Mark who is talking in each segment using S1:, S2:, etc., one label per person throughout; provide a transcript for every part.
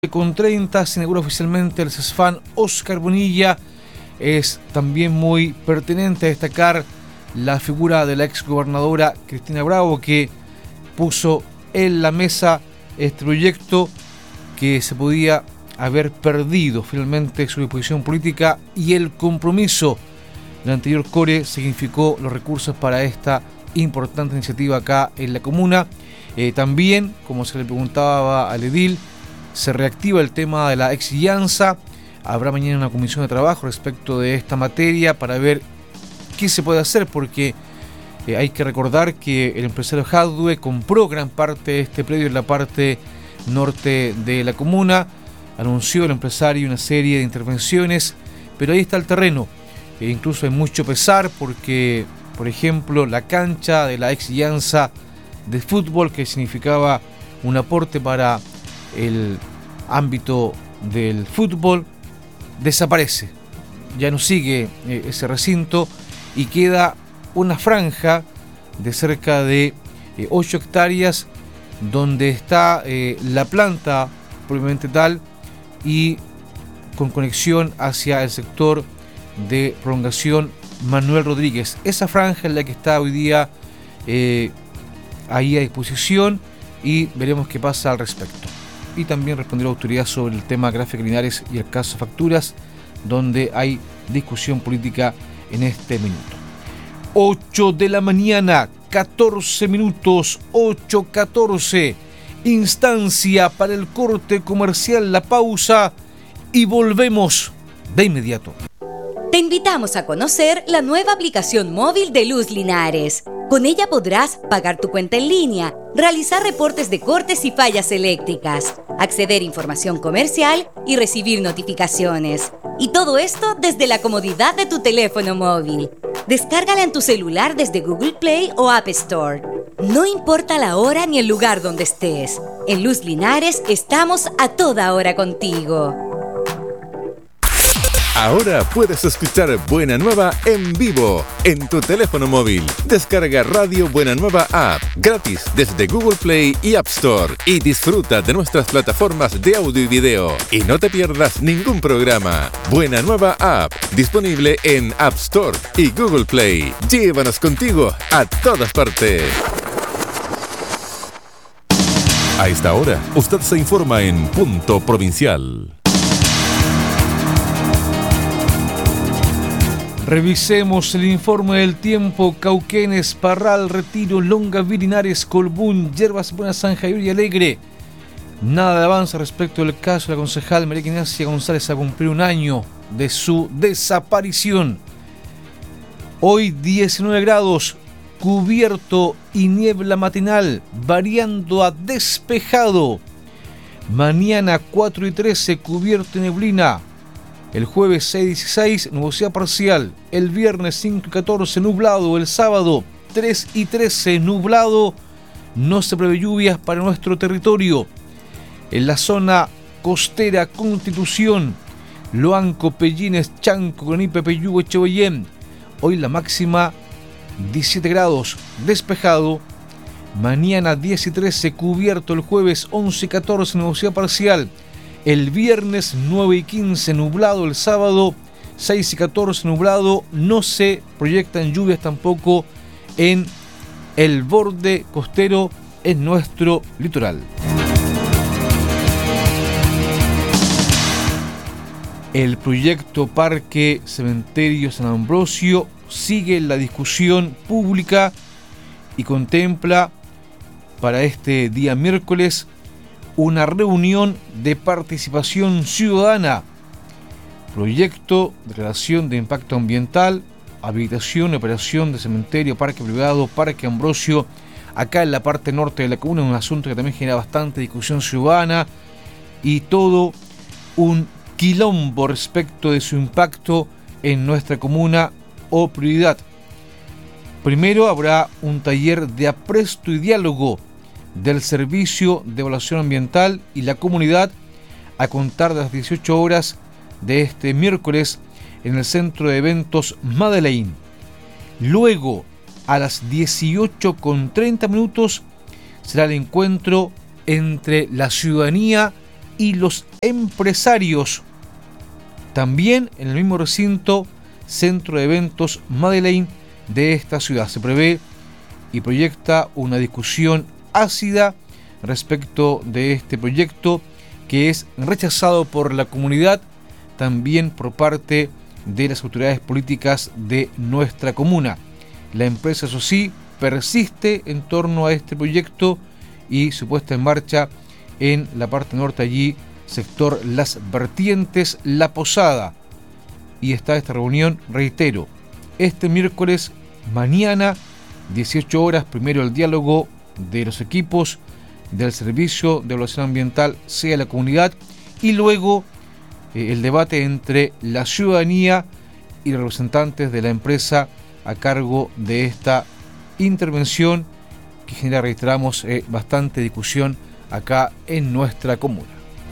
S1: Con 30 se inaugura oficialmente el CESFAN Oscar Bonilla. Es también muy pertinente destacar la figura de la exgobernadora Cristina Bravo, que puso en la mesa este proyecto que se podía haber perdido finalmente su disposición política, y el compromiso del anterior CORE significó los recursos para esta importante iniciativa acá en la comuna. También, como se le preguntaba al edil, se reactiva el tema de la ex-IANSA. Habrá mañana una comisión de trabajo respecto de esta materia para ver qué se puede hacer, porque hay que recordar que el empresario Hadwe compró gran parte de este predio en la parte norte de la comuna. Anunció el empresario una serie de intervenciones, pero ahí está el terreno. Incluso hay mucho pesar porque, por ejemplo, la cancha de la ex-IANSA de fútbol, que significaba un aporte para el ámbito del fútbol, desaparece. Ya no sigue ese recinto y queda una franja de cerca de 8 hectáreas donde está la planta propiamente tal, y con conexión hacia el sector de prolongación Manuel Rodríguez. Esa franja es la que está hoy día ahí a disposición, y veremos qué pasa al respecto. Y también respondió la autoridad sobre el tema Gráfica Linares y el caso Facturas, donde hay discusión política en este minuto. 8 de la mañana, 14 minutos, 8:14. Instancia para el corte comercial, la pausa, y volvemos de inmediato.
S2: Te invitamos a conocer la nueva aplicación móvil de Luz Linares. Con ella podrás pagar tu cuenta en línea, realizar reportes de cortes y fallas eléctricas, acceder a información comercial y recibir notificaciones. Y todo esto desde la comodidad de tu teléfono móvil. Descárgala en tu celular desde Google Play o App Store. No importa la hora ni el lugar donde estés. En Luz Linares estamos a toda hora contigo.
S3: Ahora puedes escuchar Buena Nueva en vivo en tu teléfono móvil. Descarga Radio Buena Nueva App gratis desde Google Play y App Store y disfruta de nuestras plataformas de audio y video. Y no te pierdas ningún programa. Buena Nueva App, disponible en App Store y Google Play. Llévanos contigo a todas partes. A esta hora, usted se informa en Punto Provincial.
S1: Revisemos el informe del tiempo. Cauquenes, Parral, Retiro, Longaví, Linares, Colbún, Yerbas Buena, San Javier y Alegre. Nada de avance respecto del caso de la concejal María Ignacia González a cumplir un año de su desaparición. Hoy 19 grados, cubierto y niebla matinal, variando a despejado. Mañana 4 y 13, cubierto y neblina. El jueves 6 y 16, nubosidad parcial. El viernes 5 y 14, nublado. El sábado 3 y 13, nublado. No se prevé lluvias para nuestro territorio. En la zona costera, Constitución, Loanco, Pellines, Chanco, Granipe, Peyúgue, Cheboyén. Hoy la máxima 17 grados, despejado. Mañana 10 y 13, cubierto. El jueves 11 y 14, nubosidad parcial. El viernes 9 y 15, nublado. El sábado 6 y 14, nublado. No se proyectan lluvias tampoco en el borde costero en nuestro litoral. El proyecto Parque Cementerio San Ambrosio sigue la discusión pública y contempla para este día miércoles una reunión de participación ciudadana. Proyecto, declaración de impacto ambiental, habilitación y operación de cementerio, parque privado, Parque Ambrosio, acá en la parte norte de la comuna, un asunto que también genera bastante discusión ciudadana y todo un quilombo respecto de su impacto en nuestra comuna o prioridad. Primero habrá un taller de apresto y diálogo del Servicio de Evaluación Ambiental y la comunidad a contar de las 18 horas de este miércoles en el Centro de Eventos Madeleine. Luego, a las 18:30 será el encuentro entre la ciudadanía y los empresarios. También en el mismo recinto, Centro de Eventos Madeleine de esta ciudad. Se prevé y proyecta una discusión ácida respecto de este proyecto, que es rechazado por la comunidad, también por parte de las autoridades políticas de nuestra comuna. La empresa, eso sí, persiste en torno a este proyecto y su puesta en marcha en la parte norte, allí, sector Las Vertientes, La Posada. Y está esta reunión, reitero, este miércoles, mañana, 18 horas, primero el diálogo de los equipos del Servicio de Evaluación Ambiental sea la comunidad, y luego el debate entre la ciudadanía y los representantes de la empresa a cargo de esta intervención que genera, reiteramos, bastante discusión acá en nuestra comuna.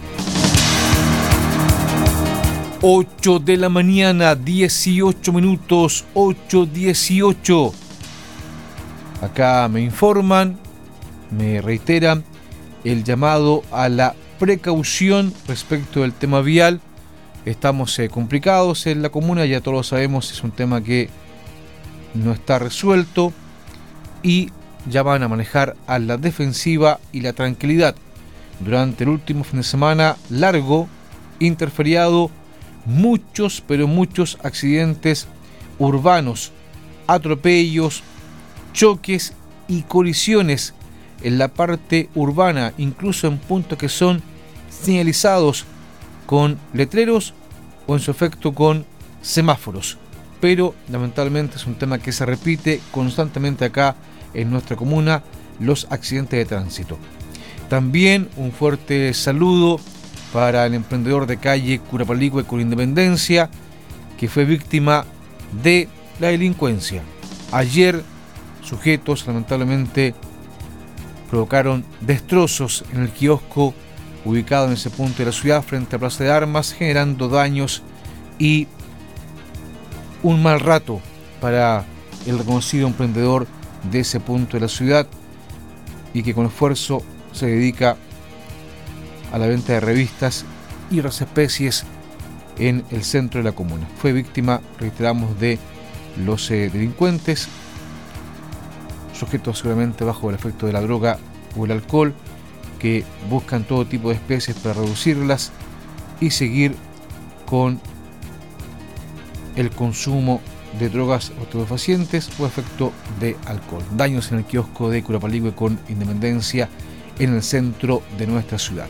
S1: 8 de la mañana, 18 minutos, 8:18. Acá me informan, me reiteran el llamado a la precaución respecto del tema vial. Estamos complicados en la comuna, ya todos lo sabemos, es un tema que no está resuelto y ya van a manejar a la defensiva y la tranquilidad. Durante el último fin de semana largo, interferiado, muchos, pero muchos accidentes urbanos, atropellos, choques y colisiones en la parte urbana, incluso en puntos que son señalizados con letreros o en su efecto con semáforos. Pero lamentablemente es un tema que se repite constantemente acá en nuestra comuna, los accidentes de tránsito. También un fuerte saludo para el emprendedor de calle Curapaligüe con Independencia, que fue víctima de la delincuencia. Ayer, sujetos lamentablemente provocaron destrozos en el kiosco ubicado en ese punto de la ciudad frente a Plaza de Armas, generando daños y un mal rato para el reconocido emprendedor de ese punto de la ciudad, y que con esfuerzo se dedica a la venta de revistas y otras especies en el centro de la comuna. Fue víctima, reiteramos, de los delincuentes, sujetos seguramente bajo el efecto de la droga o el alcohol, que buscan todo tipo de especies para reducirlas y seguir con el consumo de drogas estupefacientes o efecto de alcohol. Daños en el kiosco de Curapaligüe con Independencia en el centro de nuestra ciudad.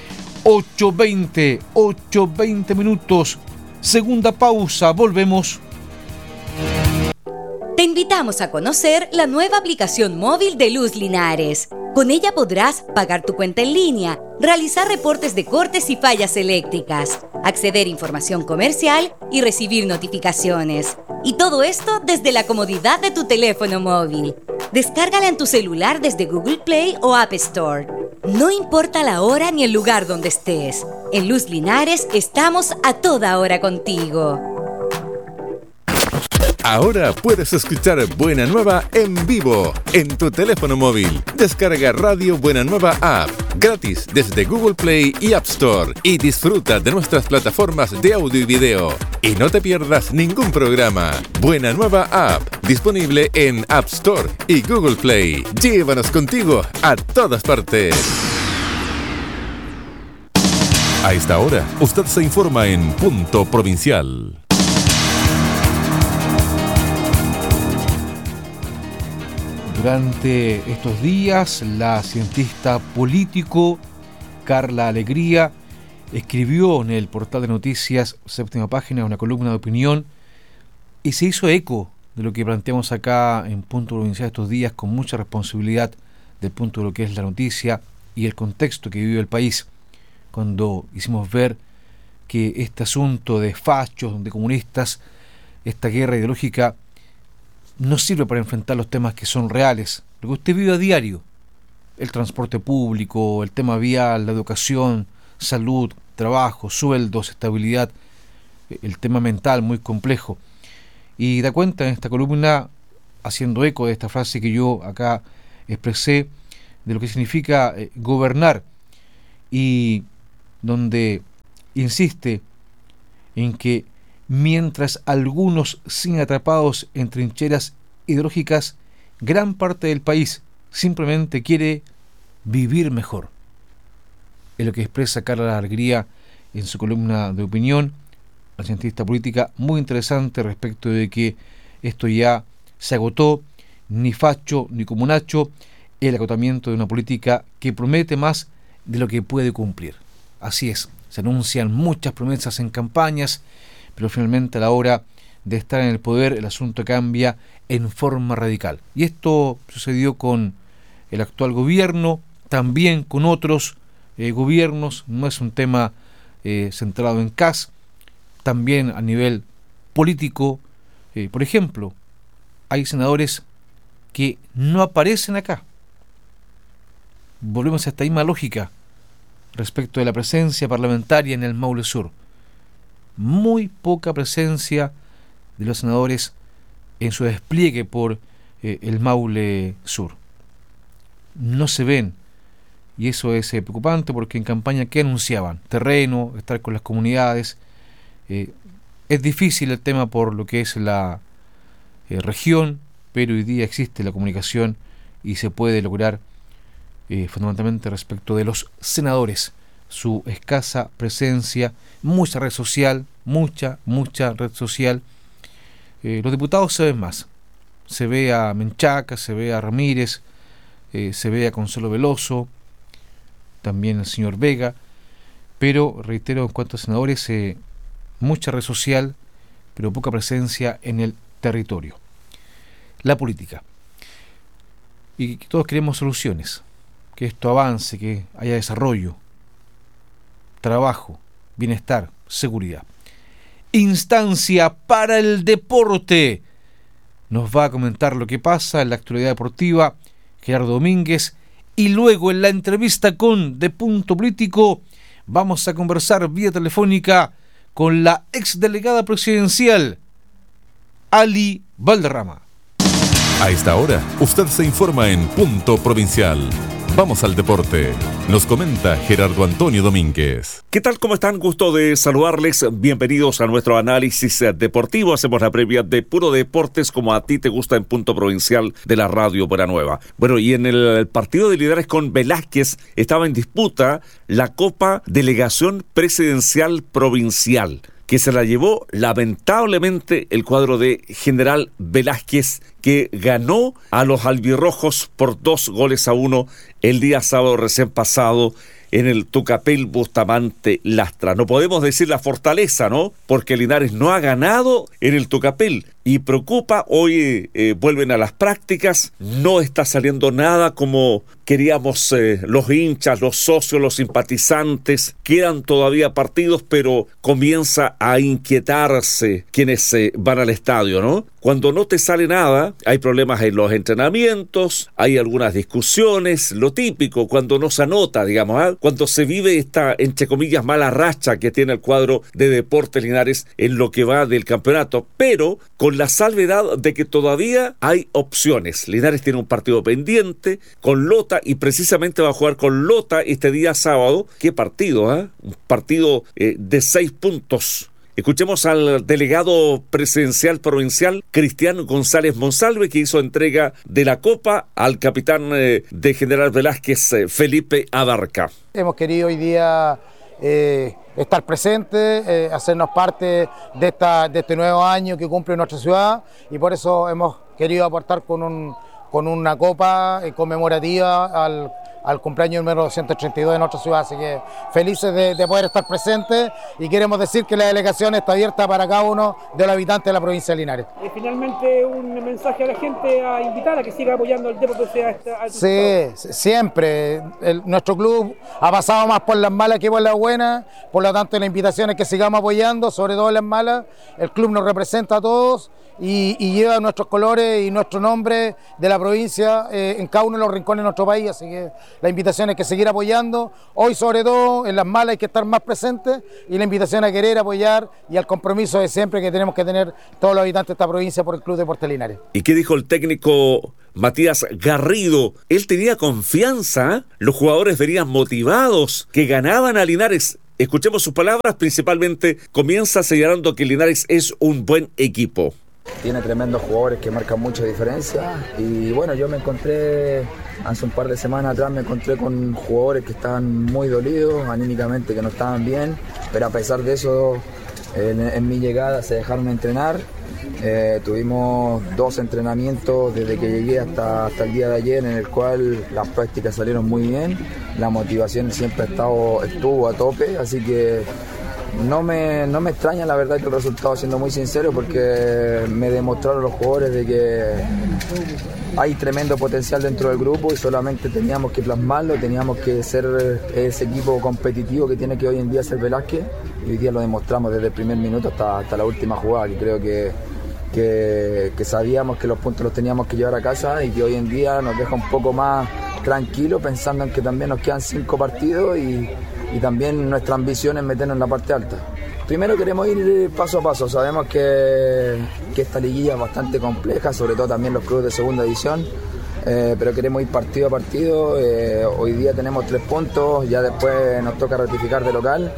S1: 8:20 minutos. Segunda pausa, volvemos.
S2: Te invitamos a conocer la nueva aplicación móvil de Luz Linares. Con ella podrás pagar tu cuenta en línea, realizar reportes de cortes y fallas eléctricas, acceder a información comercial y recibir notificaciones. Y todo esto desde la comodidad de tu teléfono móvil. Descárgala en tu celular desde Google Play o App Store. No importa la hora ni el lugar donde estés. En Luz Linares estamos a toda hora contigo.
S3: Ahora puedes escuchar Buena Nueva en vivo en tu teléfono móvil. Descarga Radio Buena Nueva App gratis desde Google Play y App Store y disfruta de nuestras plataformas de audio y video. Y no te pierdas ningún programa. Buena Nueva App, disponible en App Store y Google Play. Llévanos contigo a todas partes. A esta hora, usted se informa en Punto Provincial.
S1: Durante estos días, la cientista político Carla Alegría escribió en el portal de noticias Séptima Página una columna de opinión y se hizo eco de lo que planteamos acá en Punto Provincial estos días, con mucha responsabilidad del punto de lo que es la noticia y el contexto que vive el país, cuando hicimos ver que este asunto de fachos, de comunistas, esta guerra ideológica, no sirve para enfrentar los temas que son reales, lo que usted vive a diario: el transporte público, el tema vial, la educación, salud, trabajo, sueldos, estabilidad, el tema mental muy complejo. Y da cuenta en esta columna, haciendo eco de esta frase que yo acá expresé, de lo que significa gobernar, y donde insiste en que mientras algunos siguen atrapados en trincheras ideológicas, gran parte del país simplemente quiere vivir mejor. Es lo que expresa Carla Alegría en su columna de opinión, la cientista política, muy interesante respecto de que esto ya se agotó, ni facho ni comunacho, el agotamiento de una política que promete más de lo que puede cumplir. Así es, se anuncian muchas promesas en campañas, pero finalmente a la hora de estar en el poder el asunto cambia en forma radical. Y esto sucedió con el actual gobierno, también con otros gobiernos, no es un tema centrado en CAS, también a nivel político. Por ejemplo, hay senadores que no aparecen acá. Volvemos a esta misma lógica respecto de la presencia parlamentaria en el Maule Sur. Muy poca presencia de los senadores en su despliegue por el Maule Sur. No se ven, y eso es preocupante porque en campaña, ¿qué anunciaban? Terreno, estar con las comunidades. Es difícil el tema por lo que es la región, pero hoy día existe la comunicación y se puede lograr fundamentalmente respecto de los senadores, su escasa presencia, mucha red social, mucha red social. Los diputados se ven más, se ve a Menchaca, se ve a Ramírez, se ve a Consuelo Veloso, también el señor Vega, pero reitero, en cuanto a senadores, mucha red social, pero poca presencia en el territorio. La política. Y todos queremos soluciones, que esto avance, que haya desarrollo, trabajo, bienestar, seguridad. Instancia para el deporte. Nos va a comentar lo que pasa en la actualidad deportiva Gerardo Domínguez, y luego en la entrevista con De Punto Político vamos a conversar vía telefónica con la exdelegada presidencial Ali Valderrama.
S3: A esta hora, usted se informa en Punto Provincial. Vamos al deporte. Nos comenta Gerardo Antonio Domínguez.
S4: ¿Qué tal? ¿Cómo están? Gusto de saludarles. Bienvenidos a nuestro análisis deportivo. Hacemos la previa de puro deportes como a ti te gusta en Punto Provincial de la Radio Buenanueva. Bueno, y en el partido de Linares con Velázquez estaba en disputa la Copa Delegación Presidencial Provincial, que se la llevó lamentablemente el cuadro de General Velázquez, que ganó a los albirrojos por 2-1 el día sábado recién pasado en el Tucapel Bustamante Lastra. No podemos decir la fortaleza, ¿no? Porque Linares no ha ganado en el Tucapel y preocupa. Hoy vuelven a las prácticas, no está saliendo nada como queríamos los hinchas, los socios, los simpatizantes. Quedan todavía partidos, pero comienza a inquietarse quienes van al estadio, ¿no? Cuando no te sale nada, hay problemas en los entrenamientos, hay algunas discusiones, lo típico, cuando no se anota, digamos, ¿eh? Cuando se vive esta, entre comillas, mala racha que tiene el cuadro de Deportes Linares en lo que va del campeonato, pero con la salvedad de que todavía hay opciones. Linares tiene un partido pendiente con Lota y precisamente va a jugar con Lota este día sábado. ¿Qué partido? Un partido de 6 puntos. Escuchemos al delegado presidencial provincial, Cristian González Monsalve, que hizo entrega de la Copa al capitán de General Velázquez, Felipe Abarca.
S5: Hemos querido hoy día estar presentes, hacernos parte de este nuevo año que cumple nuestra ciudad, y por eso hemos querido aportar con una copa conmemorativa al cumpleaños número 232 de nuestra ciudad, así que felices de poder estar presentes, y queremos decir que la delegación está abierta para cada uno de los habitantes de la provincia de Linares.
S6: Finalmente un mensaje a la gente a invitar a que siga apoyando al Deportes.
S5: Sí, siempre. Nuestro club ha pasado más por las malas que por las buenas, por lo tanto la invitación es que sigamos apoyando, sobre todo en las malas. El club nos representa a todos y lleva nuestros colores y nuestro nombre de la provincia en cada uno de los rincones de nuestro país, así que la invitación es que seguir apoyando. Hoy sobre todo en las malas hay que estar más presentes, y la invitación a querer apoyar y al compromiso de siempre que tenemos que tener todos los habitantes de esta provincia por el Club Deportes Linares.
S4: ¿Y qué dijo el técnico Matías Garrido? Él tenía confianza, los jugadores venían motivados, que ganaban a Linares Escuchemos sus palabras, principalmente comienza señalando que Linares es un buen equipo.
S7: Tiene tremendos jugadores que marcan mucha diferencia y bueno, yo me encontré hace un par de semanas atrás, me encontré con jugadores que estaban muy dolidos, anímicamente que no estaban bien, pero a pesar de eso, en mi llegada se dejaron entrenar. Tuvimos 2 entrenamientos desde que llegué hasta el día de ayer, en el cual las prácticas salieron muy bien, la motivación siempre estuvo a tope, así que no me extraña la verdad que el resultado, siendo muy sincero, porque me demostraron los jugadores de que hay tremendo potencial dentro del grupo y solamente teníamos que plasmarlo, teníamos que ser ese equipo competitivo que tiene que hoy en día ser Velázquez, y hoy día lo demostramos desde el primer minuto hasta la última jugada, que creo que sabíamos que los puntos los teníamos que llevar a casa y que hoy en día nos deja un poco más tranquilo, pensando en que también nos quedan 5 partidos y también nuestra ambición es meternos en la parte alta. Primero queremos ir paso a paso, sabemos que esta liguilla es bastante compleja, sobre todo también los clubes de segunda división, pero queremos ir partido a partido. Hoy día tenemos 3 puntos, ya después nos toca ratificar de local.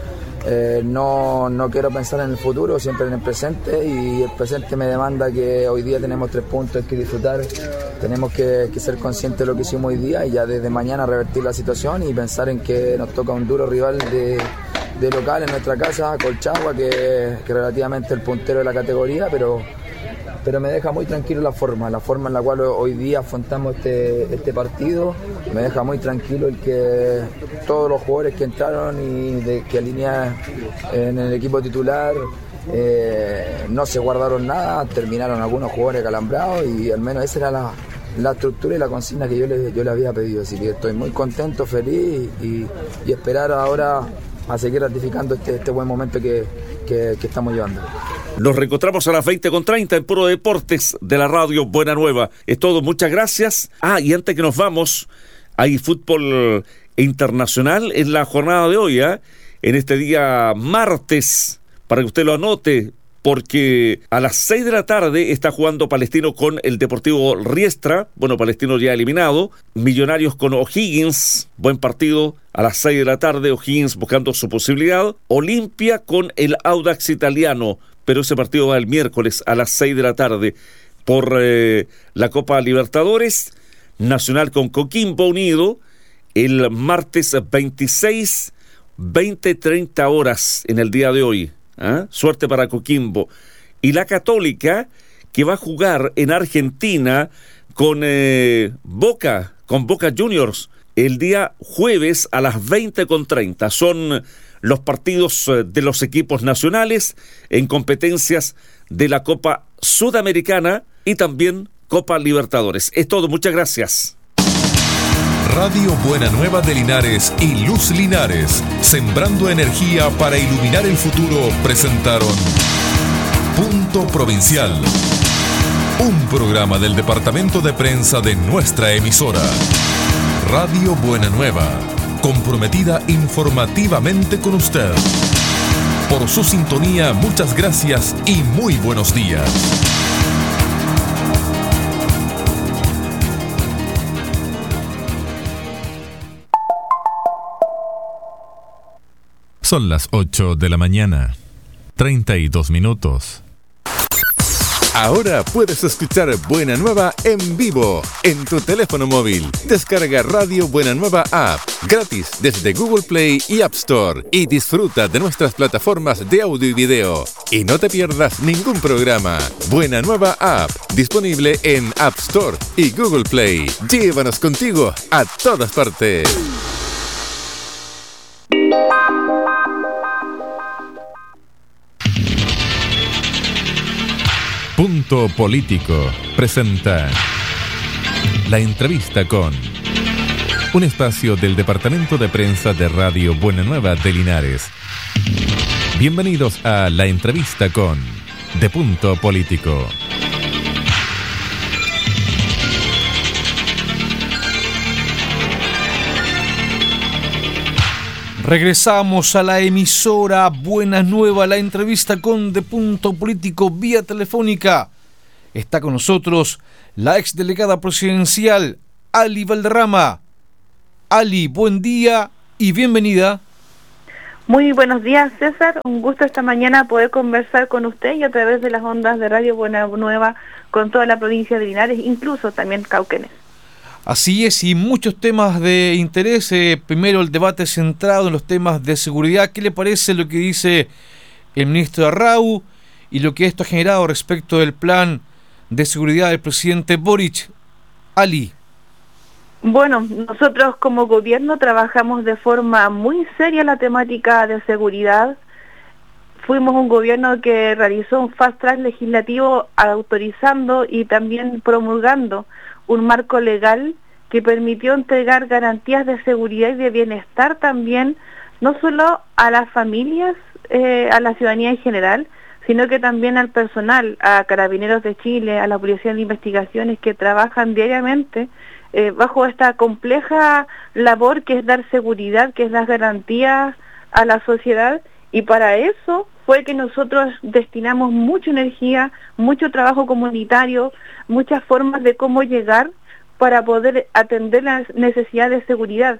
S7: No quiero pensar en el futuro, siempre en el presente, y el presente me demanda que hoy día tenemos 3 puntos, hay que disfrutar, tenemos que ser conscientes de lo que hicimos hoy día y ya desde mañana revertir la situación y pensar en que nos toca un duro rival de local en nuestra casa, Colchagua, que relativamente es el puntero de la categoría, pero me deja muy tranquilo la forma en la cual hoy día afrontamos este partido. Me deja muy tranquilo el que todos los jugadores que entraron y que alinearon en el equipo titular no se guardaron nada, terminaron algunos jugadores calambrados y al menos esa era la estructura y la consigna que yo le había pedido. Así que estoy muy contento, feliz y esperar ahora a seguir ratificando este buen momento que estamos llevando.
S4: Nos reencontramos a las 20:30 en Puro Deportes de la radio Buena Nueva. Es todo, muchas gracias. Y antes que nos vamos, hay fútbol internacional en la jornada de hoy, en este día martes, para que usted lo anote, porque a las 6 de la tarde está jugando Palestino con el Deportivo Riestra. Bueno, Palestino ya eliminado. Millonarios con O'Higgins, buen partido. A las 6 de la tarde, O'Higgins buscando su posibilidad. Olimpia con el Audax Italiano, pero ese partido va el miércoles a las 6 de la tarde por la Copa Libertadores. Nacional con Coquimbo Unido el martes 26, 20:30 horas en el día de hoy. Suerte para Coquimbo. Y la Católica, que va a jugar en Argentina con Boca Juniors el día jueves a las 20:30. Son los partidos de los equipos nacionales en competencias de la Copa Sudamericana y también Copa Libertadores. Es todo, muchas gracias.
S3: Radio Buena Nueva de Linares y Luz Linares, sembrando energía para iluminar el futuro, presentaron Punto Provincial, un programa del departamento de prensa de nuestra emisora. Radio Buena Nueva, comprometida informativamente con usted. Por su sintonía, muchas gracias y muy buenos días. Son las 8 de la mañana, 32 minutos. Ahora puedes escuchar Buena Nueva en vivo en tu teléfono móvil. Descarga Radio Buena Nueva App gratis desde Google Play y App Store y disfruta de nuestras plataformas de audio y video. Y no te pierdas ningún programa. Buena Nueva App, disponible en App Store y Google Play. Llévanos contigo a todas partes. Punto Político presenta La Entrevista con, un espacio del Departamento de Prensa de Radio Buena Nueva de Linares. Bienvenidos a La Entrevista con de Punto Político.
S1: Regresamos a la emisora Buena Nueva, La Entrevista con de Punto Político vía telefónica. Está con nosotros la exdelegada presidencial Ali Valderrama. Ali, buen día y bienvenida.
S8: Muy buenos días, César. Un gusto esta mañana poder conversar con usted y a través de las ondas de Radio Buena Nueva con toda la provincia de Linares, incluso también Cauquenes.
S1: Así es, y muchos temas de interés. Primero, el debate centrado en los temas de seguridad. ¿Qué le parece lo que dice el ministro Arrau y lo que esto ha generado respecto del plan de seguridad del presidente Boric? Ali.
S8: Bueno, nosotros como gobierno trabajamos de forma muy seria la temática de seguridad. Fuimos un gobierno que realizó un fast track legislativo autorizando y también promulgando un marco legal que permitió entregar garantías de seguridad y de bienestar también, no solo a las familias, a la ciudadanía en general, sino que también al personal, a Carabineros de Chile, a la Policía de Investigaciones que trabajan diariamente bajo esta compleja labor que es dar seguridad, que es dar garantías a la sociedad, y para eso fue que nosotros destinamos mucha energía, mucho trabajo comunitario, muchas formas de cómo llegar para poder atender las necesidades de seguridad.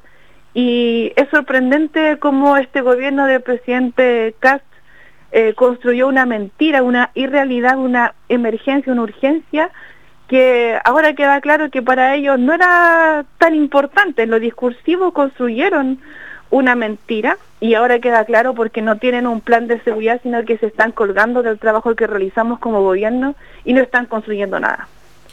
S8: Y es sorprendente cómo este gobierno del presidente Kast construyó una mentira, una irrealidad, una emergencia, una urgencia, que ahora queda claro que para ellos no era tan importante. En lo discursivo construyeron una mentira y ahora queda claro porque no tienen un plan de seguridad, sino que se están colgando del trabajo que realizamos como gobierno y no están construyendo nada.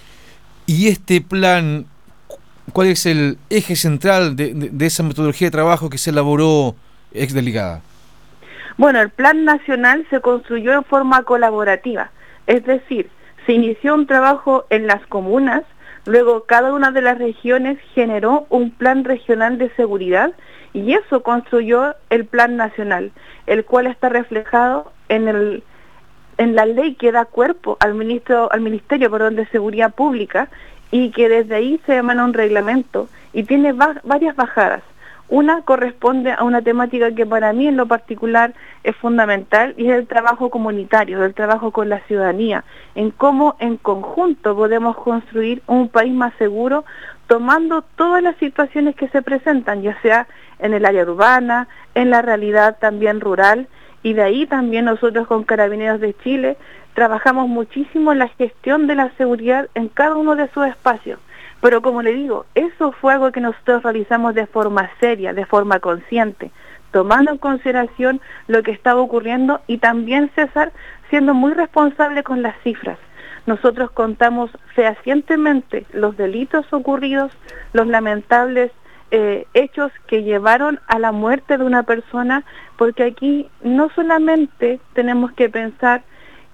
S1: ¿Y este plan, cuál es el eje central de esa metodología de trabajo que se elaboró, exdelegada?
S8: Bueno, el plan nacional se construyó en forma colaborativa, es decir, se inició un trabajo en las comunas, luego cada una de las regiones generó un plan regional de seguridad y eso construyó el plan nacional, el cual está reflejado en la ley que da cuerpo al Ministerio de Seguridad Pública, y que desde ahí se emana un reglamento y tiene varias bajadas. Una corresponde a una temática que para mí en lo particular es fundamental y es el trabajo comunitario, el trabajo con la ciudadanía, en cómo en conjunto podemos construir un país más seguro tomando todas las situaciones que se presentan, ya sea en el área urbana, en la realidad también rural, y de ahí también nosotros con Carabineros de Chile trabajamos muchísimo en la gestión de la seguridad en cada uno de sus espacios. Pero como le digo, eso fue algo que nosotros realizamos de forma seria, de forma consciente, tomando en consideración lo que estaba ocurriendo y también, César, siendo muy responsable con las cifras. Nosotros contamos fehacientemente los delitos ocurridos, los lamentables hechos que llevaron a la muerte de una persona, porque aquí no solamente tenemos que pensar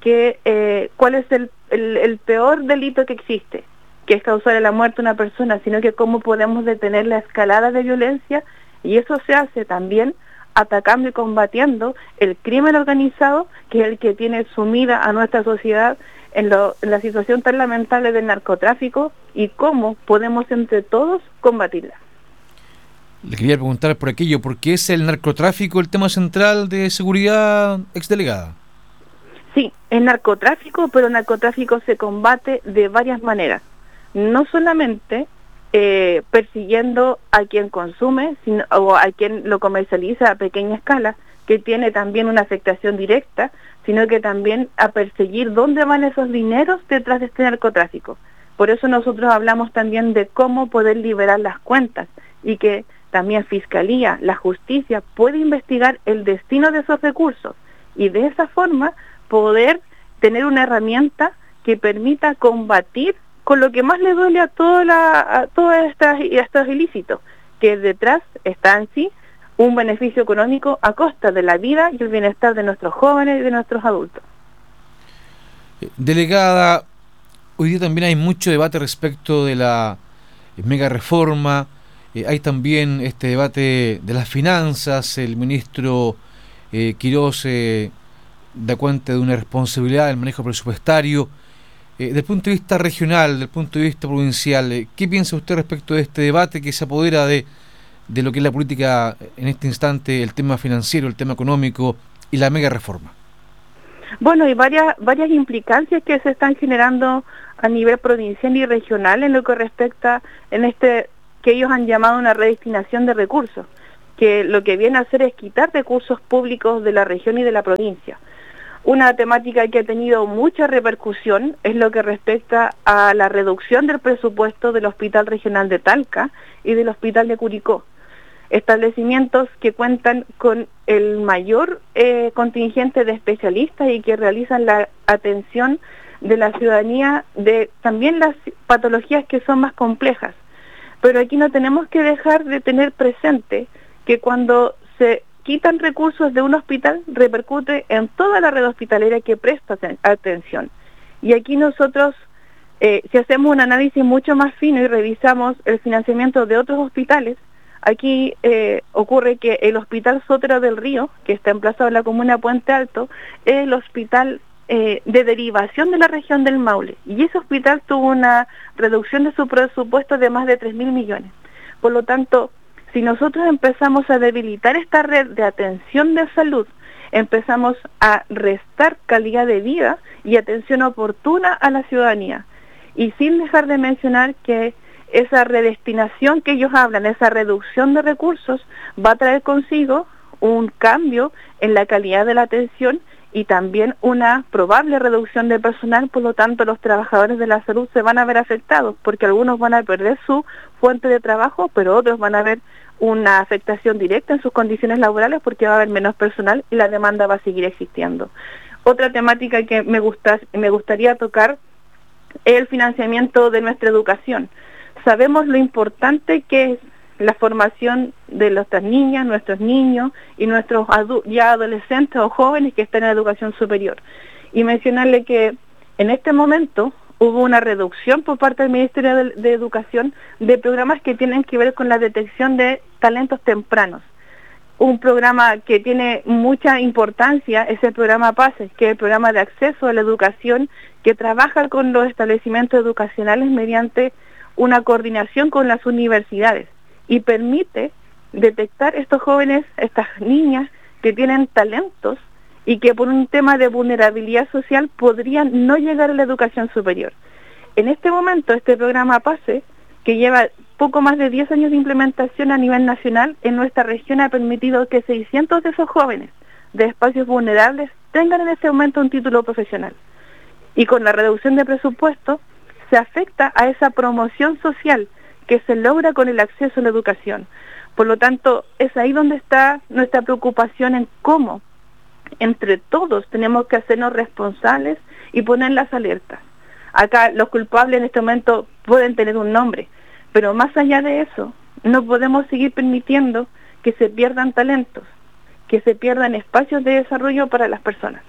S8: que cuál es el peor delito que existe, que es causar la muerte de una persona, sino que cómo podemos detener la escalada de violencia, y eso se hace también atacando y combatiendo el crimen organizado, que es el que tiene sumida a nuestra sociedad en la situación tan lamentable del narcotráfico, y cómo podemos entre todos combatirla.
S1: Le quería preguntar por aquello, ¿por qué es el narcotráfico el tema central de seguridad, exdelegada?
S8: Sí, es narcotráfico, pero el narcotráfico se combate de varias maneras. No solamente persiguiendo a quien consume o a quien lo comercializa a pequeña escala, que tiene también una afectación directa, sino que también a perseguir dónde van esos dineros detrás de este narcotráfico. Por eso nosotros hablamos también de cómo poder liberar las cuentas y que también Fiscalía, la Justicia puede investigar el destino de esos recursos y de esa forma poder tener una herramienta que permita combatir con lo que más le duele a todos estos ilícitos, que detrás está en sí un beneficio económico a costa de la vida y el bienestar de nuestros jóvenes y de nuestros adultos.
S1: Delegada, hoy día también hay mucho debate respecto de la mega reforma, hay también este debate de las finanzas, el ministro Quirós da cuenta de una responsabilidad del manejo presupuestario. Desde el punto de vista regional, desde el punto de vista provincial, ¿qué piensa usted respecto de este debate que se apodera de lo que es la política en este instante, el tema financiero, el tema económico y la mega reforma?
S8: Bueno, hay varias implicancias que se están generando a nivel provincial y regional en lo que respecta en que ellos han llamado una redestinación de recursos. que lo que viene a hacer es quitar recursos públicos de la región y de la provincia. Una temática que ha tenido mucha repercusión es lo que respecta a la reducción del presupuesto del Hospital Regional de Talca y del Hospital de Curicó, establecimientos que cuentan con el mayor contingente de especialistas y que realizan la atención de la ciudadanía de también las patologías que son más complejas. Pero aquí no tenemos que dejar de tener presente que cuando se quitan recursos de un hospital repercute en toda la red hospitalera que presta atención. Y aquí nosotros, si hacemos un análisis mucho más fino y revisamos el financiamiento de otros hospitales, aquí ocurre que el Hospital Sotero del Río, que está emplazado en la comuna de Puente Alto, es el hospital de derivación de la región del Maule, y ese hospital tuvo una reducción de su presupuesto de más de 3.000 millones. Por lo tanto, si nosotros empezamos a debilitar esta red de atención de salud, empezamos a restar calidad de vida y atención oportuna a la ciudadanía, y sin dejar de mencionar que esa redestinación que ellos hablan, esa reducción de recursos, va a traer consigo un cambio en la calidad de la atención y también una probable reducción de personal. Por lo tanto, los trabajadores de la salud se van a ver afectados, porque algunos van a perder su fuente de trabajo, pero otros van a ver una afectación directa en sus condiciones laborales porque va a haber menos personal y la demanda va a seguir existiendo. Otra temática que me gustaría tocar es el financiamiento de nuestra educación. Sabemos lo importante que es la formación de nuestras niñas, nuestros niños y nuestros ya adolescentes o jóvenes que están en la educación superior. Y mencionarle que en este momento hubo una reducción por parte del Ministerio de Educación de programas que tienen que ver con la detección de talentos tempranos. Un programa que tiene mucha importancia es el programa PASE, que es el programa de acceso a la educación, que trabaja con los establecimientos educacionales mediante una coordinación con las universidades y permite detectar estos jóvenes, estas niñas que tienen talentos y que por un tema de vulnerabilidad social podrían no llegar a la educación superior. En este momento, este programa PASE, que lleva poco más de 10 años de implementación a nivel nacional, en nuestra región ha permitido que 600 de esos jóvenes de espacios vulnerables tengan en este momento un título profesional. Y con la reducción de presupuesto, se afecta a esa promoción social que se logra con el acceso a la educación. Por lo tanto, es ahí donde está nuestra preocupación en cómo entre todos tenemos que hacernos responsables y poner las alertas. Acá los culpables en este momento pueden tener un nombre, pero más allá de eso, no podemos seguir permitiendo que se pierdan talentos, que se pierdan espacios de desarrollo para las personas.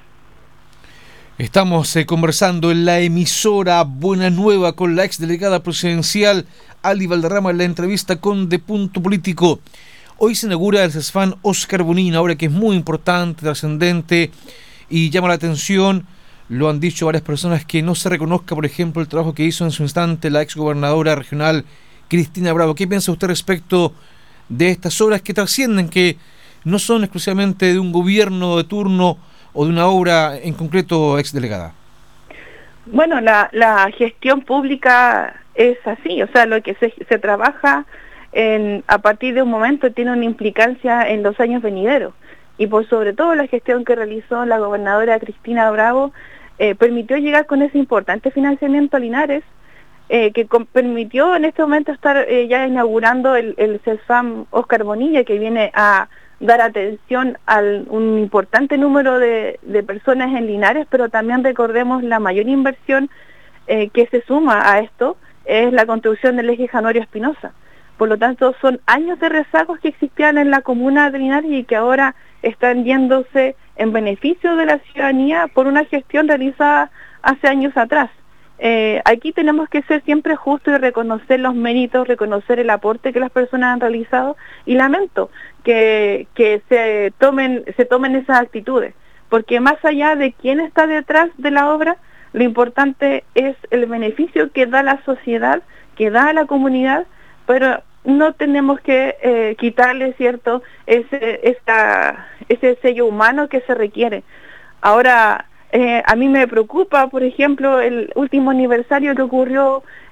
S1: Estamos conversando en la emisora Buena Nueva con la exdelegada presidencial Ali Valderrama en la entrevista con De Punto Político. Hoy se inaugura el CESFAN Óscar Bonilla, obra que es muy importante, trascendente y llama la atención. Lo han dicho varias personas, que no se reconozca, por ejemplo, el trabajo que hizo en su instante la exgobernadora regional Cristina Bravo. ¿Qué piensa usted respecto de estas obras que trascienden, que no son exclusivamente de un gobierno de turno o de una obra en concreto, exdelegada?
S8: Bueno, la gestión pública es así, o sea, lo que se trabaja a partir de un momento tiene una implicancia en los años venideros, y por sobre todo la gestión que realizó la gobernadora Cristina Bravo permitió llegar con ese importante financiamiento a Linares, que permitió en este momento estar ya inaugurando el CESFAN Óscar Bonilla, que viene a dar atención a un importante número de personas en Linares, pero también recordemos la mayor inversión que se suma a esto es la construcción del eje Janorio Espinosa. Por lo tanto, son años de rezagos que existían en la comuna de Linares y que ahora están yéndose en beneficio de la ciudadanía por una gestión realizada hace años atrás. Aquí tenemos que ser siempre justos y reconocer los méritos, reconocer el aporte que las personas han realizado, y lamento que se tomen esas actitudes, porque más allá de quién está detrás de la obra, lo importante es el beneficio que da la sociedad, que da a la comunidad, pero no tenemos que quitarle, ¿cierto?, ese sello humano que se requiere. Ahora, a mí me preocupa, por ejemplo, el último aniversario que ocurrió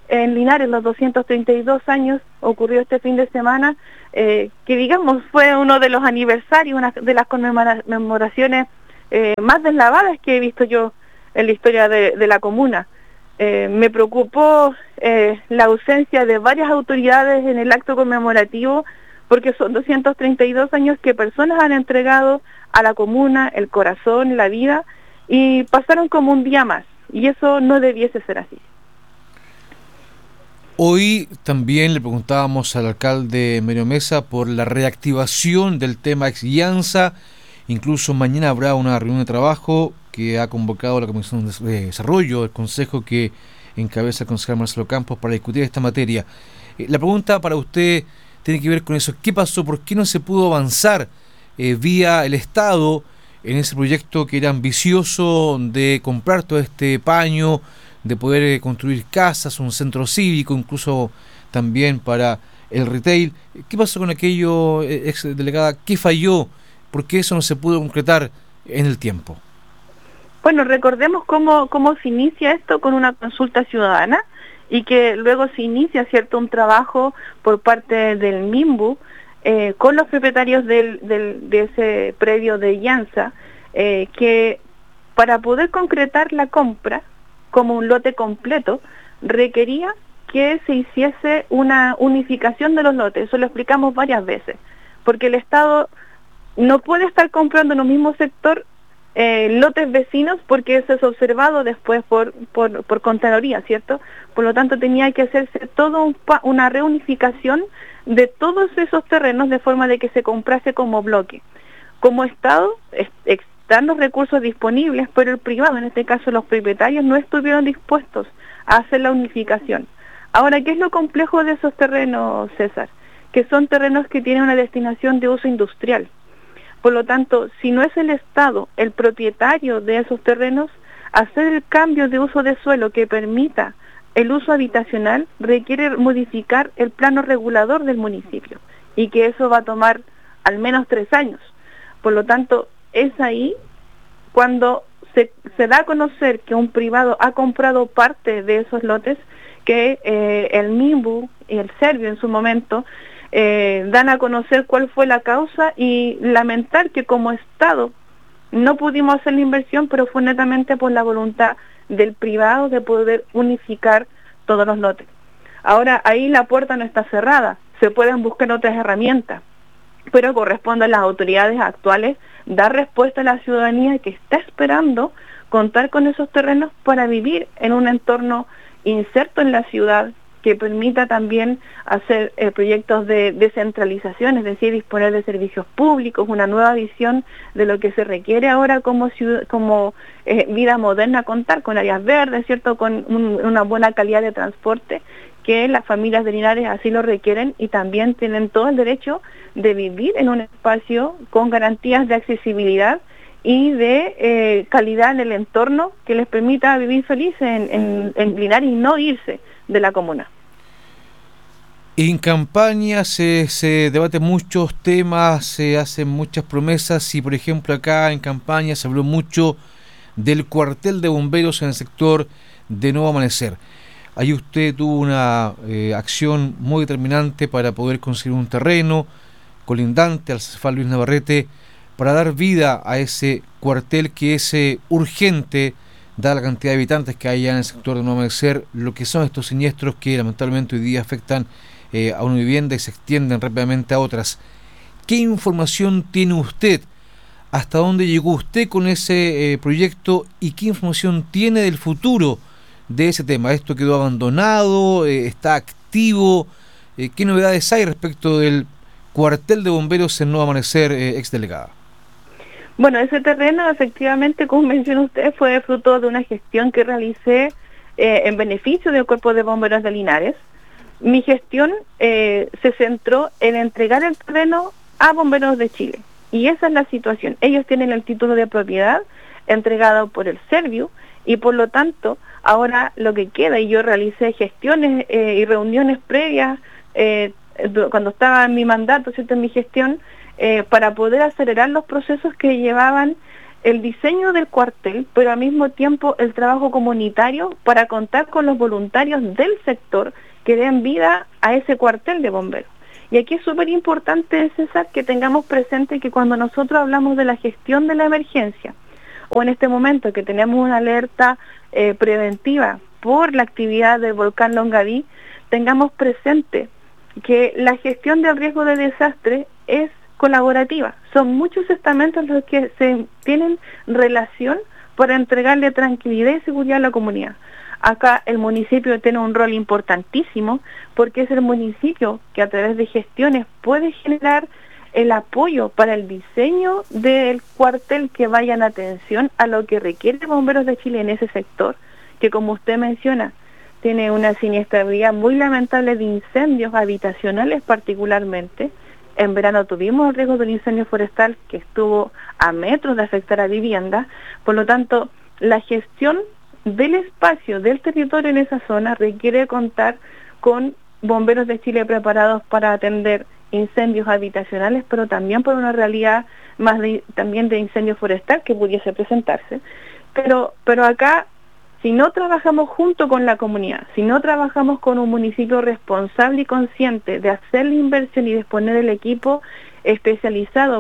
S8: en Linares, los 232 años, ocurrió este fin de semana, que digamos fue uno de los aniversarios, una de las conmemoraciones más deslavadas que he visto yo en la historia de la comuna. Me preocupó la ausencia de varias autoridades en el acto conmemorativo, porque son 232 años que personas han entregado a la comuna el corazón, la vida, y pasaron como un día más, y eso no debiese ser así.
S1: Hoy también le preguntábamos al alcalde Mario Mesa por la reactivación del tema Exllianza. Incluso mañana habrá una reunión de trabajo que ha convocado la Comisión de Desarrollo del Consejo que encabeza el concejal Marcelo Campos para discutir esta materia. La pregunta para usted tiene que ver con eso. ¿Qué pasó? ¿Por qué no se pudo avanzar vía el Estado en ese proyecto que era ambicioso de comprar todo este paño, de poder construir casas, un centro cívico, incluso también para el retail? ¿Qué pasó con aquello, ex delegada? ¿Qué falló? ¿Por qué eso no se pudo concretar en el tiempo?
S8: Bueno, recordemos cómo se inicia esto con una consulta ciudadana y que luego se inicia, ¿cierto?, un trabajo por parte del MIMBU con los propietarios de ese predio de Llanza, que para poder concretar la compra como un lote completo, requería que se hiciese una unificación de los lotes. Eso lo explicamos varias veces, porque el Estado no puede estar comprando en un mismo sector lotes vecinos, porque eso es observado después por Contraloría, ¿cierto? Por lo tanto, tenía que hacerse todo una reunificación de todos esos terrenos de forma de que se comprase como bloque. Como Estado, están los recursos disponibles, pero el privado, en este caso los propietarios, no estuvieron dispuestos a hacer la unificación. Ahora, ¿qué es lo complejo de esos terrenos, César? Que son terrenos que tienen una destinación de uso industrial. Por lo tanto, si no es el Estado el propietario de esos terrenos, hacer el cambio de uso de suelo que permita el uso habitacional requiere modificar el plano regulador del municipio, y que eso va a tomar al menos 3 años. Por lo tanto, es ahí cuando se da a conocer que un privado ha comprado parte de esos lotes, que el MIMBU y el Servio en su momento dan a conocer cuál fue la causa, y lamentar que como Estado no pudimos hacer la inversión, pero fue netamente por la voluntad del privado de poder unificar todos los lotes. Ahora, ahí la puerta no está cerrada, se pueden buscar otras herramientas, pero corresponde a las autoridades actuales dar respuesta a la ciudadanía que está esperando contar con esos terrenos para vivir en un entorno inserto en la ciudad, que permita también hacer proyectos de descentralización, es decir, disponer de servicios públicos, una nueva visión de lo que se requiere ahora como vida moderna, contar con áreas verdes, ¿cierto?, con una buena calidad de transporte, que las familias de Linares así lo requieren, y también tienen todo el derecho de vivir en un espacio con garantías de accesibilidad y de calidad en el entorno que les permita vivir felices en Linares y no irse de la comuna.
S1: En campaña se debaten muchos temas, se hacen muchas promesas, y por ejemplo acá en campaña se habló mucho del cuartel de bomberos en el sector de Nuevo Amanecer. Ahí usted tuvo una acción muy determinante para poder conseguir un terreno colindante al CESFAL Luis Navarrete para dar vida a ese cuartel que es urgente, dada la cantidad de habitantes que hay en el sector de Nuevo Amanecer, lo que son estos siniestros que lamentablemente hoy día afectan a una vivienda y se extienden rápidamente a otras. ¿Qué información tiene usted? ¿Hasta dónde llegó usted con ese proyecto? ¿Y qué información tiene del futuro de ese tema? ¿Esto quedó abandonado? ¿Está activo? ¿Qué novedades hay respecto del cuartel de bomberos en Nuevo Amanecer, exdelegada?
S8: Bueno, ese terreno efectivamente, como mencionó usted, fue fruto de una gestión que realicé en beneficio del Cuerpo de Bomberos de Linares. Mi gestión se centró en entregar el terreno a Bomberos de Chile, y esa es la situación. Ellos tienen el título de propiedad entregado por el Servio, y por lo tanto ahora lo que queda, y yo realicé gestiones y reuniones previas cuando estaba en mi mandato, ¿cierto?, en mi gestión, para poder acelerar los procesos que llevaban el diseño del cuartel, pero al mismo tiempo el trabajo comunitario para contar con los voluntarios del sector que den vida a ese cuartel de bomberos. Y aquí es súper importante, César, que tengamos presente que cuando nosotros hablamos de la gestión de la emergencia, o en este momento que tenemos una alerta preventiva por la actividad del volcán Longaví, tengamos presente que la gestión del riesgo de desastre es colaborativa. Son muchos estamentos los que se tienen relación para entregarle tranquilidad y seguridad a la comunidad. Acá el municipio tiene un rol importantísimo porque es el municipio que a través de gestiones puede generar el apoyo para el diseño del cuartel que vaya en atención a lo que requiere Bomberos de Chile en ese sector, que como usted menciona, tiene una siniestralidad muy lamentable de incendios habitacionales particularmente. En verano tuvimos el riesgo del incendio forestal que estuvo a metros de afectar a viviendas, por lo tanto, la gestión del espacio, del territorio en esa zona requiere contar con Bomberos de Chile preparados para atender incendios habitacionales, pero también por una realidad más también de incendio forestal que pudiese presentarse. Pero acá, si no trabajamos junto con la comunidad, si no trabajamos con un municipio responsable y consciente de hacer la inversión y disponer del equipo especializado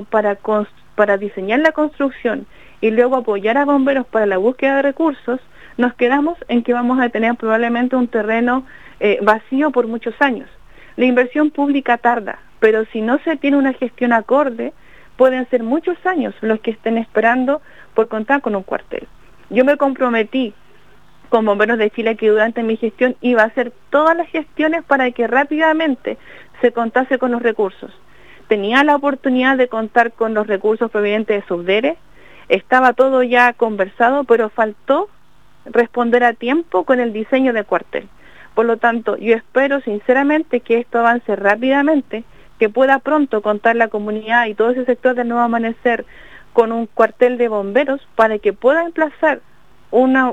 S8: para diseñar la construcción y luego apoyar a bomberos para la búsqueda de recursos, nos quedamos en que vamos a tener probablemente un terreno vacío por muchos años. La inversión pública tarda, pero si no se tiene una gestión acorde, pueden ser muchos años los que estén esperando por contar con un cuartel. Yo me comprometí con Bomberos de Chile que durante mi gestión iba a hacer todas las gestiones para que rápidamente se contase con los recursos. Tenía la oportunidad de contar con los recursos provenientes de Subdere, estaba todo ya conversado, pero faltó responder a tiempo con el diseño del cuartel. Por lo tanto, yo espero sinceramente que esto avance rápidamente, que pueda pronto contar la comunidad y todo ese sector del Nuevo Amanecer con un cuartel de bomberos para que pueda emplazar una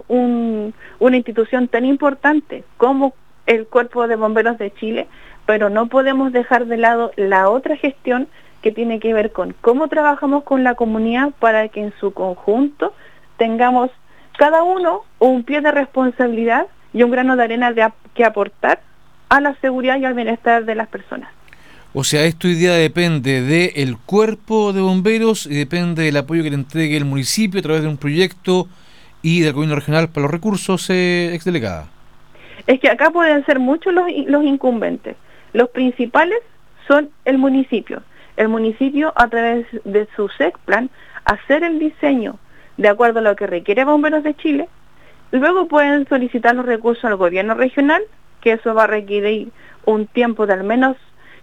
S8: institución tan importante como el Cuerpo de Bomberos de Chile, pero no podemos dejar de lado la otra gestión que tiene que ver con cómo trabajamos con la comunidad para que en su conjunto tengamos cada uno un pie de responsabilidad y un grano de arena que aportar a la seguridad y al bienestar de las personas.
S1: O sea, esto hoy día depende del cuerpo de bomberos y depende del apoyo que le entregue el municipio a través de un proyecto y del gobierno regional para los recursos, exdelegada.
S8: Es que acá pueden ser muchos los incumbentes. Los principales son el municipio. El municipio, a través de su SECPLAN, hacer el diseño de acuerdo a lo que requiere Bomberos de Chile. Luego pueden solicitar los recursos al gobierno regional, que eso va a requerir un tiempo de al menos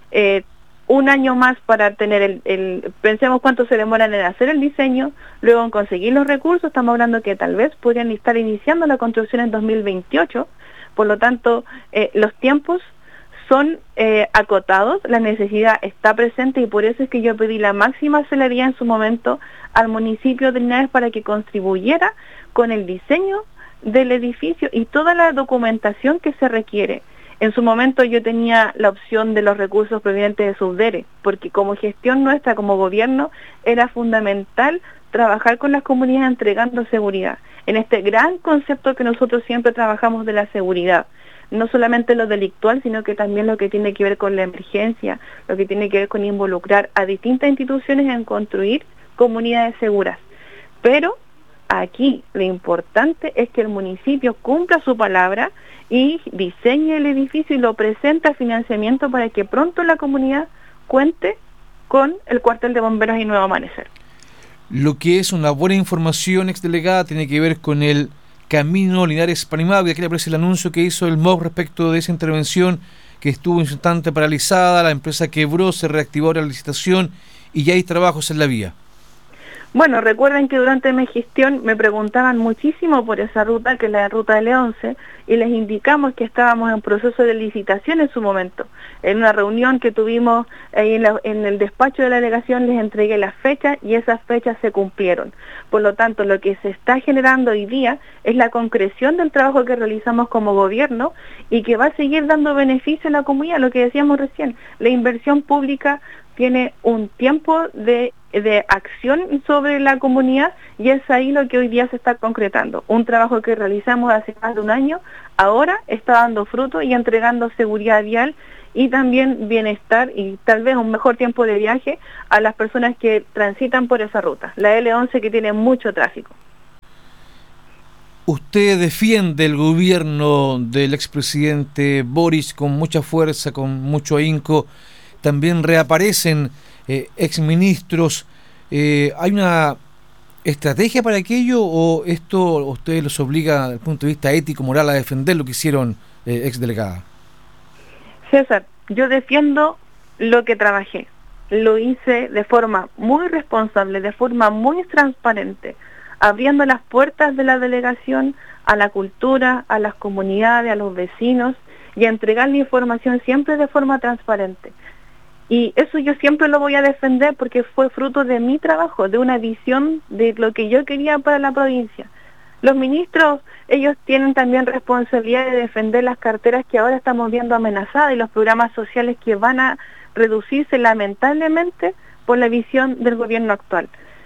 S8: un año más para tener pensemos cuánto se demoran en hacer el diseño, luego en conseguir los recursos. Estamos hablando que tal vez podrían estar iniciando la construcción en 2028, por lo tanto los tiempos son acotados, la necesidad está presente y por eso es que yo pedí la máxima celeridad en su momento al municipio de Linares para que contribuyera con el diseño del edificio y toda la documentación que se requiere. En su momento yo tenía la opción de los recursos provenientes de Subdere, porque como gestión nuestra, como gobierno, era fundamental trabajar con las comunidades entregando seguridad, en este gran concepto que nosotros siempre trabajamos de la seguridad, no solamente lo delictual, sino que también lo que tiene que ver con la emergencia, lo que tiene que ver con involucrar a distintas instituciones en construir comunidades seguras. Pero aquí lo importante es que el municipio cumpla su palabra y diseñe el edificio y lo presente a financiamiento para que pronto la comunidad cuente con el cuartel de bomberos y Nuevo Amanecer.
S1: Lo que es una buena información, exdelegada, tiene que ver con el camino Linares-Panimahue. Aquí le aparece el anuncio que hizo el MOB respecto de esa intervención que estuvo un instante paralizada, la empresa quebró, se reactivó la licitación y ya hay trabajos en la vía.
S8: Bueno, recuerden que durante mi gestión me preguntaban muchísimo por esa ruta, que es la ruta L11, y les indicamos que estábamos en proceso de licitación en su momento. En una reunión que tuvimos ahí en el despacho de la delegación les entregué las fechas y esas fechas se cumplieron. Por lo tanto, lo que se está generando hoy día es la concreción del trabajo que realizamos como gobierno y que va a seguir dando beneficio a la comunidad, lo que decíamos recién. La inversión pública tiene un tiempo de de acción sobre la comunidad, y es ahí lo que hoy día se está concretando. Un trabajo que realizamos hace más de un año, ahora está dando fruto y entregando seguridad vial y también bienestar y tal vez un mejor tiempo de viaje a las personas que transitan por esa ruta, la L11, que tiene mucho tráfico.
S1: Usted defiende el gobierno del expresidente Boric con mucha fuerza, con mucho ahínco. También reaparecen exministros. ¿Hay una estrategia para aquello o esto a ustedes los obliga desde el punto de vista ético, moral, a defender lo que hicieron exdelegada?
S8: César, yo defiendo lo que trabajé. Lo hice de forma muy responsable, de forma muy transparente, abriendo las puertas de la delegación a la cultura, a las comunidades, a los vecinos, y a entregar la información siempre de forma transparente. Y eso yo siempre lo voy a defender porque fue fruto de mi trabajo, de una visión de lo que yo quería para la provincia. Los ministros, ellos tienen también responsabilidad de defender las carteras que ahora estamos viendo amenazadas y los programas sociales que van a reducirse lamentablemente por la visión del gobierno actual.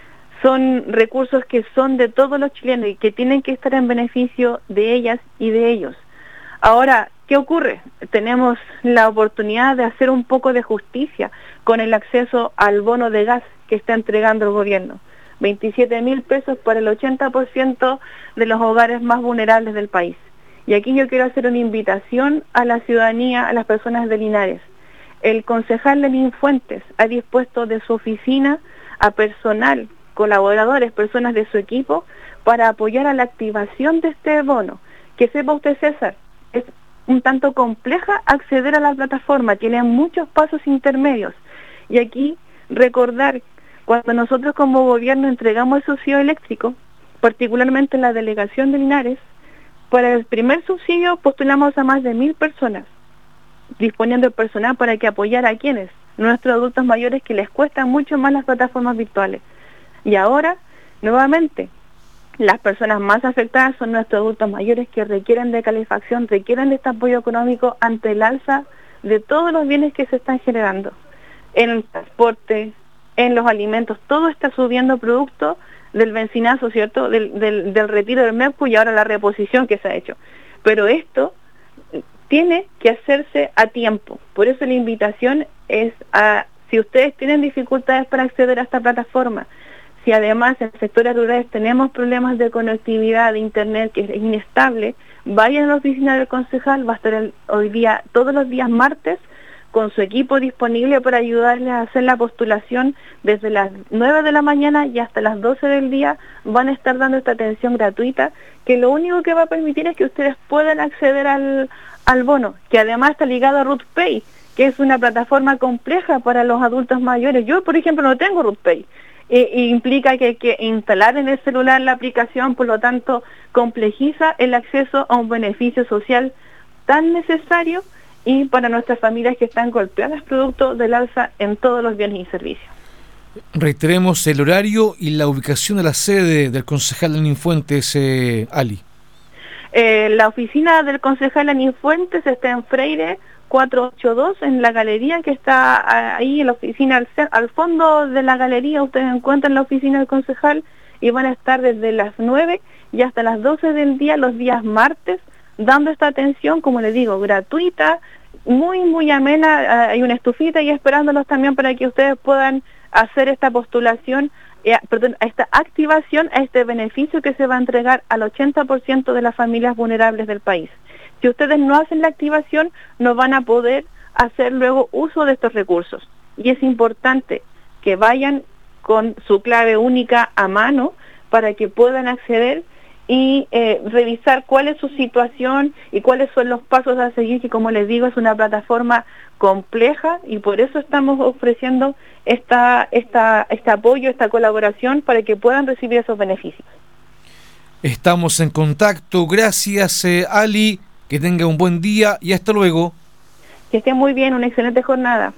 S8: Son recursos que son de todos los chilenos y que tienen que estar en beneficio de ellas y de ellos. Ahora, ¿qué ocurre? Tenemos la oportunidad de hacer un poco de justicia con el acceso al bono de gas que está entregando el gobierno. 27.000 pesos para el 80% de los hogares más vulnerables del país. Y aquí yo quiero hacer una invitación a la ciudadanía, a las personas de Linares. El concejal Lenín Fuentes ha dispuesto de su oficina a personal, colaboradores, personas de su equipo, para apoyar a la activación de este bono. Que sepa usted, César, es un tanto compleja acceder a la plataforma, tiene muchos pasos intermedios. Y aquí recordar, cuando nosotros como gobierno entregamos el subsidio eléctrico, particularmente en la delegación de Linares, para el primer subsidio postulamos a más de 1.000 personas, disponiendo de personal para que apoyara a quienes, nuestros adultos mayores, que les cuestan mucho más las plataformas virtuales. Y ahora, nuevamente, las personas más afectadas son nuestros adultos mayores que requieren de calefacción, requieren de este apoyo económico ante el alza de todos los bienes que se están generando. En el transporte, en los alimentos, todo está subiendo producto del bencinazo, ¿cierto? Del retiro del MEPU y ahora la reposición que se ha hecho. Pero esto tiene que hacerse a tiempo. Por eso la invitación es a, si ustedes tienen dificultades para acceder a esta plataforma, si además en sectores rurales tenemos problemas de conectividad, de internet que es inestable, vayan a la oficina del concejal, va a estar hoy día, todos los días martes, con su equipo disponible para ayudarles a hacer la postulación desde las 9 de la mañana y hasta las 12 del día. Van a estar dando esta atención gratuita, que lo único que va a permitir es que ustedes puedan acceder al bono, que además está ligado a RootPay, que es una plataforma compleja para los adultos mayores. Yo, por ejemplo, no tengo RootPay. Implica que hay que instalar en el celular la aplicación, por lo tanto complejiza el acceso a un beneficio social tan necesario y para nuestras familias que están golpeadas producto del alza en todos los bienes y servicios.
S1: Reiteremos el horario y la ubicación de la sede del concejal Lenín Fuentes, Ali.
S8: La oficina del concejal Lenín Fuentes está en Freire 482, en la galería que está ahí en la oficina, al fondo de la galería ustedes encuentran la oficina del concejal, y van a estar desde las 9 y hasta las 12 del día, los días martes, dando esta atención, como les digo, gratuita, muy amena. Hay una estufita y esperándolos también para que ustedes puedan hacer esta postulación, esta activación a este beneficio que se va a entregar al 80% de las familias vulnerables del país. Si ustedes no hacen la activación, no van a poder hacer luego uso de estos recursos. Y es importante que vayan con su clave única a mano para que puedan acceder y revisar cuál es su situación y cuáles son los pasos a seguir, que como les digo es una plataforma compleja y por eso estamos ofreciendo este apoyo, esta colaboración para que puedan recibir esos beneficios.
S1: Estamos en contacto. Gracias, Ali. Que tenga un buen día y hasta luego.
S8: Que esté muy bien, una excelente jornada.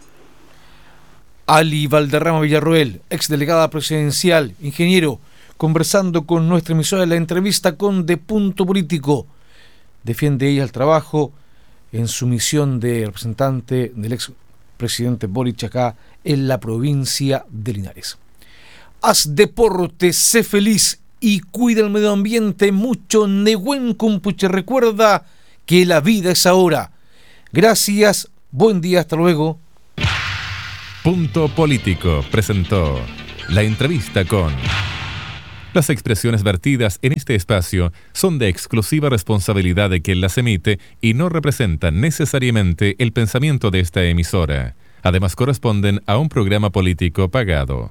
S1: Ali Valderrama Villarroel, exdelegada presidencial, ingeniero, conversando con nuestra emisora en la entrevista con De Punto Político. Defiende ella el trabajo en su misión de representante del expresidente Boric acá en la provincia de Linares. haz deporte, sé feliz y cuida el medio ambiente mucho. Nehuen Kumpuche, recuerda que la vida es ahora. Gracias, buen día, hasta luego.
S3: Punto Político presentó la entrevista con... Las expresiones vertidas en este espacio son de exclusiva responsabilidad de quien las emite y no representan necesariamente el pensamiento de esta emisora. Además, corresponden a un programa político pagado.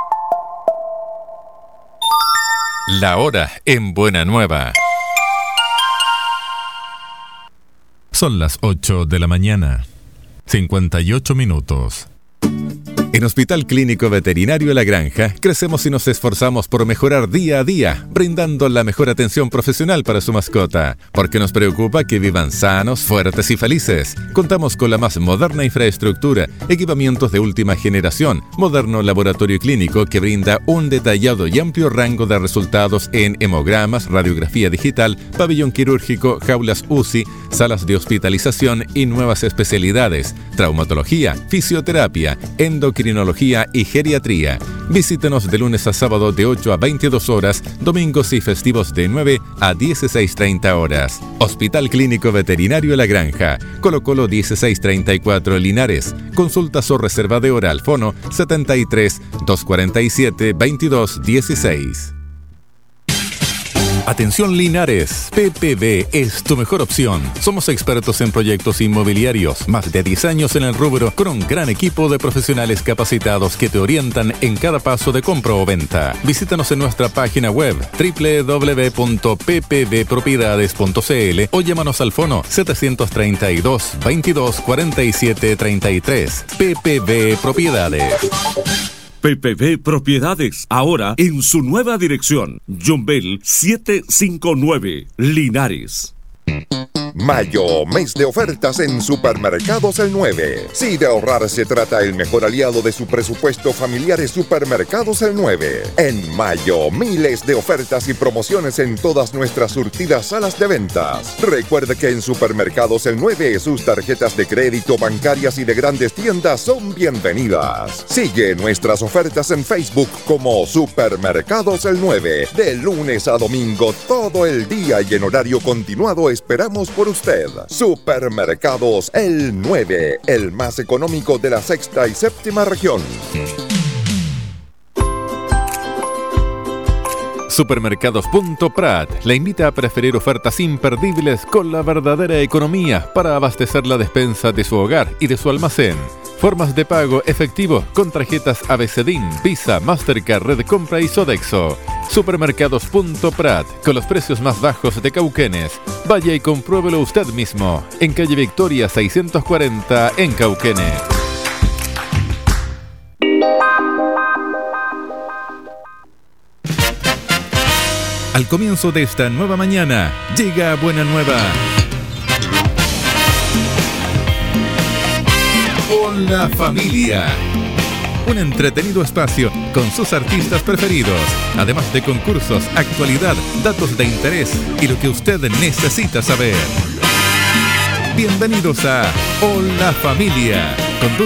S3: La hora en Buena Nueva. Son las 8 de la mañana. 58 minutos. En Hospital Clínico Veterinario La Granja, crecemos y nos esforzamos por mejorar día a día, brindando la mejor atención profesional para su mascota, porque nos preocupa que vivan sanos, fuertes y felices. Contamos con la más moderna infraestructura, equipamientos de última generación, moderno laboratorio clínico que brinda un detallado y amplio rango de resultados en hemogramas, radiografía digital, pabellón quirúrgico, jaulas UCI, salas de hospitalización y nuevas especialidades, traumatología, fisioterapia, endocrinología y geriatría. Visítenos de lunes a sábado de 8 a 22 horas, domingos y festivos de 9 a 16:30 horas. Hospital Clínico Veterinario La Granja, Colo Colo 1634 Linares. Consultas o reserva de hora al fono 73 247 2216. Atención Linares, PPB es tu mejor opción. Somos expertos en proyectos inmobiliarios, más de 10 años en el rubro, con un gran equipo de profesionales capacitados que te orientan en cada paso de compra o venta. Visítanos en nuestra página web www.ppbpropiedades.cl o llámanos al fono 732 22 47 33. PPB Propiedades.
S4: PPB Propiedades, ahora en su nueva dirección, Yumbel 759, Linares.
S9: Mayo, mes de ofertas en Supermercados El 9. Si de ahorrar se trata, el mejor aliado de su presupuesto familiar es Supermercados El 9. En mayo, miles de ofertas y promociones en todas nuestras surtidas salas de ventas. Recuerde que en Supermercados El 9 sus tarjetas de crédito, bancarias y de grandes tiendas son bienvenidas. Sigue nuestras ofertas en Facebook como Supermercados El 9. De lunes a domingo, todo el día y en horario continuado esperamos por usted. Supermercados El 9, el más económico de la sexta y séptima región.
S3: Supermercados.prat le invita a preferir ofertas imperdibles con la verdadera economía para abastecer la despensa de su hogar y de su almacén. Formas de pago efectivo con tarjetas ABCDIN, Visa, Mastercard, Red Compra y Sodexo. Supermercados.prat, con los precios más bajos de Cauquenes. Vaya y compruébelo usted mismo, en calle Victoria 640 en Cauquenes. Al comienzo de esta nueva mañana, llega Buena Nueva. Hola Familia. Un entretenido espacio con sus artistas preferidos, además de concursos, actualidad, datos de interés y lo que usted necesita saber. Bienvenidos a Hola Familia. Conduce